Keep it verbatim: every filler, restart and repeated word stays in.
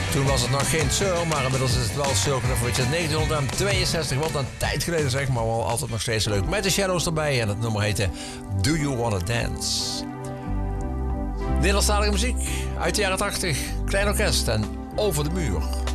Toen was het nog geen soul, maar inmiddels is het wel soul. Voor negentien tweeënzestig, wat een tijd geleden zeg, maar wel altijd nog steeds leuk. Met de Shadows erbij en het nummer heette Do You Wanna Dance. Nederlandstalige muziek uit de jaren tachtig. Klein orkest en Over de Muur.